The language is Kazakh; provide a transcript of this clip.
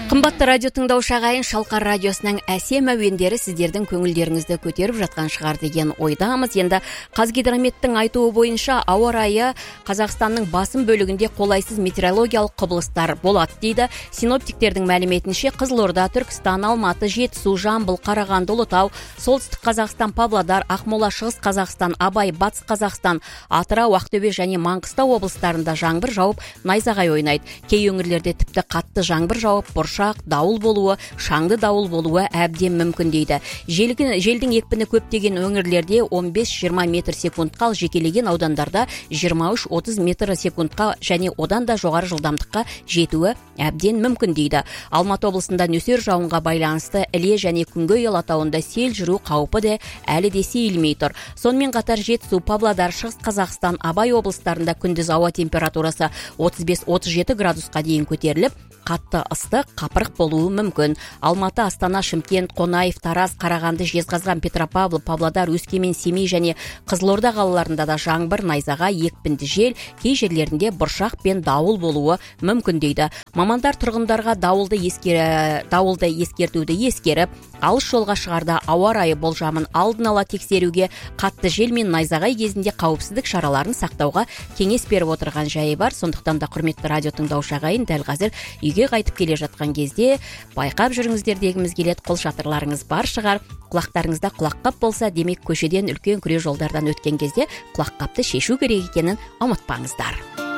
Қымбатты радио тыңдаушы ағайын, Шалқар радиосының әсем әуендері сіздердің көңілдеріңізді көтеріп жатқан шығар деген ойдамыз. Енді Қазгидрометтің айтуы бойынша ауа райы Қазақстанның басым бөлігінде қолайсыз метеорологиялық құбылыстар болады дейді. Синоптиктердің мәліметінше Қызылорда, Түркістан, Алматы, Жетісу, Жамбыл, Қарағанды, Ұлытау, Солтүстік Қазақстан, Павлодар, Ақмола, Шығыс Қазақстан, Абай, Батыс Қазақстан, Атырау, Ақтөбе және Маңғыстау облыстарында жаңбыр жауып, найзағай ойнайды. Кей өңірлерде тіпті қатты жаңбыр жауып, бұршақ, дауыл болуы, шаңды дауыл болуы әбден мүмкін дейді. Желдің екпіні көптеген өңірлерде 15-20 метр секундқа, ал жекелеген аудандарда 23-30 метр секундқа және одан да жоғары жылдамдыққа жетуі әбден мүмкін дейді. Алматы облысында нөсер жауынға байланысты Іле және Күнгей алатауында сел жүру қаупі де әлі де сейілмей тұр. Сонымен қатар Жетісу, Павлодар, Шығыс Қазақстан, Абай облыстарында күндіз ауа температурасы 35-37 градусқа дейін көтеріліп, қатты ыстық, қапырық болуы мүмкін. Алматы, Астана, Шымкент, Қонаев, Тараз, Қарағанды, Жезқазған, Петропавл, Павлодар, Өскемен, Семей және Қызылорда қалаларында да жаңбыр, найзағай, екпінді жел, кей жерлерінде бұршақ пен дауыл болуы мүмкін дейді. Мамандар тұрғындарға дауылды ескертуді ескеріп, алыс жолға шығарда ауа райы болжамын алдын ала тексеруге, қатты жел мен найзағай кезінде қауіпсіздік шараларын сақтауға кеңес беріп отырған жайы бар. Сондықтан да құрметті радио тыңдаушы ағайын, дәл қазір үйге қайтып келе жатқан кезде байқап жүріңіздер дегіміз келеді. Қол шатырларыңыз бар шығар, құлақтарыңызда құлаққап болса, демек көшеден үлкен күре жолдардан өткен кезде құлаққапты шешу керек екенін ұмытпаңыздар.